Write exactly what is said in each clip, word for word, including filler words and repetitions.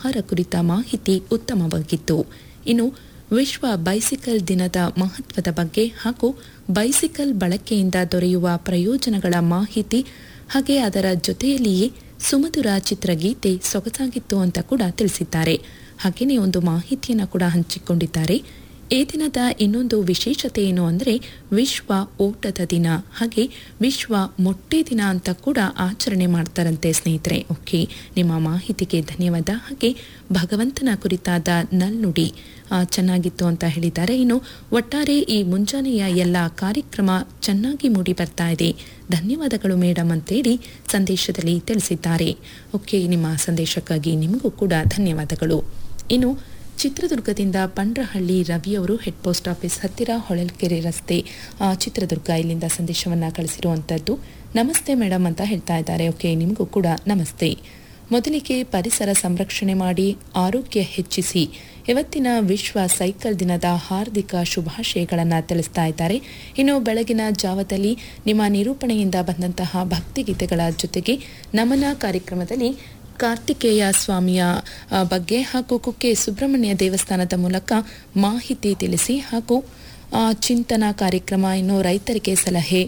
ಆಹಾರ ಕುರಿತ ಮಾಹಿತಿ ಉತ್ತಮವಾಗಿತ್ತು. ಇನ್ನು ವಿಶ್ವ ಬೈಸಿಕಲ್ ದಿನದ ಮಹತ್ವದ ಬಗ್ಗೆ ಹಾಗೂ ಬೈಸಿಕಲ್ ಬಳಕೆಯಿಂದ ದೊರೆಯುವ ಪ್ರಯೋಜನಗಳ ಮಾಹಿತಿ ಹಾಗೆ ಅದರ ಜೊತೆಯಲ್ಲಿಯೇ ಸುಮಧುರ ಚಿತ್ರಗೀತೆ ಸೊಗಸಾಗಿತ್ತು ಅಂತ ಕೂಡ ತಿಳಿಸಿದ್ದಾರೆ. ಹಾಗೆಯೇ ಒಂದು ಮಾಹಿತಿಯನ್ನು ಕೂಡ ಹಂಚಿಕೊಂಡಿದ್ದಾರೆ. ಈ ದಿನದ ಇನ್ನೊಂದು ವಿಶೇಷತೆ ಏನು ಅಂದರೆ ವಿಶ್ವ ಓಟದ ದಿನ ಹಾಗೆ ವಿಶ್ವ ಮೊಟ್ಟೆ ದಿನ ಅಂತ ಕೂಡ ಆಚರಣೆ ಮಾಡ್ತಾರಂತೆ ಸ್ನೇಹಿತರೆ. ಓಕೆ, ನಿಮ್ಮ ಮಾಹಿತಿಗೆ ಧನ್ಯವಾದ. ಹಾಗೆ ಭಗವಂತನ ಕುರಿತಾದ ನಲ್ನುಡಿ ಚೆನ್ನಾಗಿತ್ತು ಅಂತ ಹೇಳಿದ್ದಾರೆ. ಇನ್ನು ಒಟ್ಟಾರೆ ಈ ಮುಂಜಾನೆಯ ಎಲ್ಲ ಕಾರ್ಯಕ್ರಮ ಚೆನ್ನಾಗಿ ಮೂಡಿ ಬರ್ತಾ ಇದೆ, ಧನ್ಯವಾದಗಳು ಮೇಡಮ್ ಅಂತೇಳಿ ಸಂದೇಶದಲ್ಲಿ ತಿಳಿಸಿದ್ದಾರೆ. ಓಕೆ, ನಿಮ್ಮ ಸಂದೇಶಕ್ಕಾಗಿ ನಿಮಗೂ ಕೂಡ ಧನ್ಯವಾದಗಳು. ಇನ್ನು ಚಿತ್ರದುರ್ಗದಿಂದ ಪಂಡ್ರಹಳ್ಳಿ ರವಿಯವರು ಹೆಡ್ ಪೋಸ್ಟ್ ಆಫೀಸ್ ಹತ್ತಿರ ಹೊಳಲ್ಕೆರೆ ರಸ್ತೆ ಚಿತ್ರದುರ್ಗ ಇಲ್ಲಿಂದ ಸಂದೇಶವನ್ನು ಕಳಿಸಿರುವಂಥದ್ದು. ನಮಸ್ತೆ ಮೇಡಮ್ ಅಂತ ಹೇಳ್ತಾ ಇದ್ದಾರೆ. ಓಕೆ, ನಿಮಗೂ ಕೂಡ ನಮಸ್ತೆ. ಮೊದಲಿಗೆ ಪರಿಸರ ಸಂರಕ್ಷಣೆ ಮಾಡಿ ಆರೋಗ್ಯ ಹೆಚ್ಚಿಸಿ ಇವತ್ತಿನ ವಿಶ್ವ ಸೈಕಲ್ ದಿನದ ಹಾರ್ದಿಕ ಶುಭಾಶಯಗಳನ್ನು ತಿಳಿಸ್ತಾ ಇದ್ದಾರೆ. ಇನ್ನು ಬೆಳಗಿನ ಜಾವದಲ್ಲಿ ನಿಮ್ಮ ನಿರೂಪಣೆಯಿಂದ ಬಂದಂತಹ ಭಕ್ತಿಗೀತೆಗಳ ಜೊತೆಗೆ ನಮನ ಕಾರ್ಯಕ್ರಮದಲ್ಲಿ ಕಾರ್ತಿಕೇಯ ಸ್ವಾಮಿಯ ಬಗ್ಗೆ ಹಾಗೂ ಕುಕ್ಕೆ ಸುಬ್ರಹ್ಮಣ್ಯ ದೇವಸ್ಥಾನದ ಮೂಲಕ ಮಾಹಿತಿ ತಿಳಿಸಿ ಹಾಗೂ ಚಿಂತನಾ ಕಾರ್ಯಕ್ರಮ, ಇನ್ನು ರೈತರಿಗೆ ಸಲಹೆ,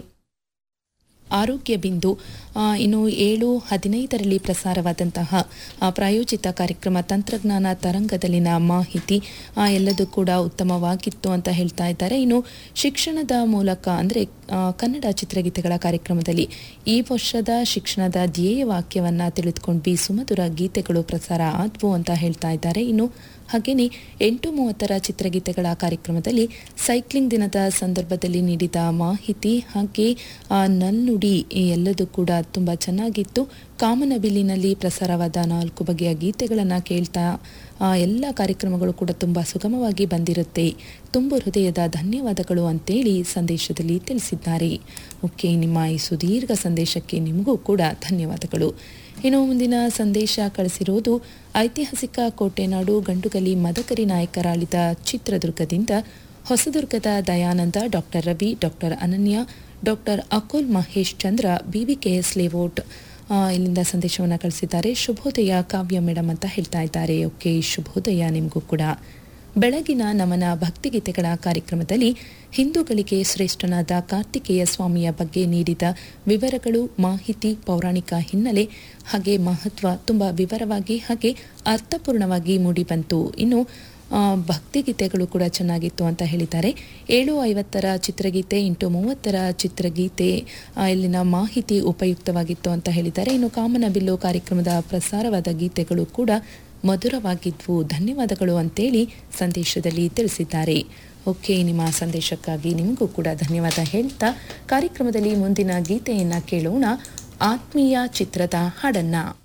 ಆರೋಗ್ಯ ಬಿಂದು, ಇನ್ನು ಏಳು ಹದಿನೈದರಲ್ಲಿ ಪ್ರಸಾರವಾದಂತಹ ಪ್ರಾಯೋಜಿತ ಕಾರ್ಯಕ್ರಮ ತಂತ್ರಜ್ಞಾನ ತರಂಗದಲ್ಲಿನ ಮಾಹಿತಿ ಎಲ್ಲದೂ ಕೂಡ ಉತ್ತಮವಾಗಿತ್ತು ಅಂತ ಹೇಳ್ತಾ ಇದ್ದಾರೆ. ಇನ್ನು ಶಿಕ್ಷಣದ ಮೂಲಕ ಅಂದರೆ ಕನ್ನಡ ಚಿತ್ರಗೀತೆಗಳ ಕಾರ್ಯಕ್ರಮದಲ್ಲಿ ಈ ವರ್ಷದ ಶಿಕ್ಷಣದ ಧ್ಯೇಯ ವಾಕ್ಯವನ್ನು ತಿಳಿದುಕೊಂಡ್ವಿ, ಸುಮಧುರ ಗೀತೆಗಳು ಪ್ರಸಾರ ಆದವು ಅಂತ ಹೇಳ್ತಾ ಇದ್ದಾರೆ. ಇನ್ನು ಹಾಗೆಯೇ ಎಂಟು ಮೂವತ್ತರ ಚಿತ್ರಗೀತೆಗಳ ಕಾರ್ಯಕ್ರಮದಲ್ಲಿ ಸೈಕ್ಲಿಂಗ್ ದಿನದ ಸಂದರ್ಭದಲ್ಲಿ ನೀಡಿದ ಮಾಹಿತಿ ಹಾಗೆ ನಲ್ನುಡಿ ಎಲ್ಲದೂ ಕೂಡ ತುಂಬ ಚೆನ್ನಾಗಿತ್ತು. ಕಾಮನಬಿಲ್ಲಿನಲ್ಲಿ ಪ್ರಸಾರವಾದ ನಾಲ್ಕು ಬಗೆಯ ಗೀತೆಗಳನ್ನು ಕೇಳ್ತಾ ಎಲ್ಲ ಕಾರ್ಯಕ್ರಮಗಳು ಕೂಡ ತುಂಬ ಸುಗಮವಾಗಿ ಬಂದಿರುತ್ತೆ. ತುಂಬು ಹೃದಯದ ಧನ್ಯವಾದಗಳು ಅಂತೇಳಿ ಸಂದೇಶದಲ್ಲಿ ತಿಳಿಸಿದ್ದಾರೆ. ಓಕೆ, ನಿಮ್ಮ ಈ ಸುದೀರ್ಘ ಸಂದೇಶಕ್ಕೆ ನಿಮಗೂ ಕೂಡ ಧನ್ಯವಾದಗಳು. ಇನ್ನು ಮುಂದಿನ ಸಂದೇಶ ಕಳಿಸಿರುವುದು ಐತಿಹಾಸಿಕ ಕೋಟೆನಾಡು ಗಂಡುಗಲಿ ಮದಕರಿ ನಾಯಕರಾಳಿದ ಚಿತ್ರದುರ್ಗದಿಂದ ಹೊಸದುರ್ಗದ ದಯಾನಂದ, ಡಾಕ್ಟರ್ ರವಿ, ಡಾಕ್ಟರ್ ಅನನ್ಯ, ಡಾಕ್ಟರ್ ಅಕುಲ್ ಮಹೇಶ್ ಚಂದ್ರ, ಬಿವಿಕೆಎಸ್ ಲೇಔಟ್ ಇಲ್ಲಿಂದ ಸಂದೇಶವನ್ನು ಕಳಿಸಿದ್ದಾರೆ. ಶುಭೋದಯ ಕಾವ್ಯ ಮೇಡಮ್ ಅಂತ ಹೇಳ್ತಾ ಇದ್ದಾರೆ. ಓಕೆ, ಶುಭೋದಯ ನಿಮಗೂ ಕೂಡ. ಬೆಳಗಿನ ನಮನ ಭಕ್ತಿಗೀತೆಗಳ ಕಾರ್ಯಕ್ರಮದಲ್ಲಿ ಹಿಂದೂಗಳಿಗೆ ಶ್ರೇಷ್ಠನಾದ ಕಾರ್ತಿಕೇಯ ಸ್ವಾಮಿಯ ಬಗ್ಗೆ ನೀಡಿದ ವಿವರಗಳು, ಮಾಹಿತಿ, ಪೌರಾಣಿಕ ಹಿನ್ನೆಲೆ ಹಾಗೆ ಮಹತ್ವ ತುಂಬ ವಿವರವಾಗಿ ಹಾಗೆ ಅರ್ಥಪೂರ್ಣವಾಗಿ ಮೂಡಿಬಂತು. ಇನ್ನು ಭಕ್ತಿಗೀತೆಗಳು ಕೂಡ ಚೆನ್ನಾಗಿತ್ತು ಅಂತ ಹೇಳಿದ್ದಾರೆ. ಏಳು ಐವತ್ತರ ಚಿತ್ರಗೀತೆ, ಎಂಟು ಮೂವತ್ತರ ಚಿತ್ರಗೀತೆ ಇಲ್ಲಿನ ಮಾಹಿತಿ ಉಪಯುಕ್ತವಾಗಿತ್ತು ಅಂತ ಹೇಳಿದ್ದಾರೆ. ಇನ್ನು ಕಾಮನಬಿಲ್ಲು ಕಾರ್ಯಕ್ರಮದ ಪ್ರಸಾರವಾದ ಗೀತೆಗಳು ಕೂಡ ಮಧುರವಾಗಿದ್ವು, ಧನ್ಯವಾದಗಳು ಅಂತೇಳಿ ಸಂದೇಶದಲ್ಲಿ ತಿಳಿಸಿದ್ದಾರೆ. ಓಕೆ, ನಿಮ್ಮ ಸಂದೇಶಕ್ಕಾಗಿ ನಿಮಗೂ ಕೂಡ ಧನ್ಯವಾದ ಹೇಳ್ತಾ ಕಾರ್ಯಕ್ರಮದಲ್ಲಿ ಮುಂದಿನ ಗೀತೆಯನ್ನು ಕೇಳೋಣ. ಆತ್ಮೀಯ ಚಿತ್ರದ ಹಾಡನ್ನ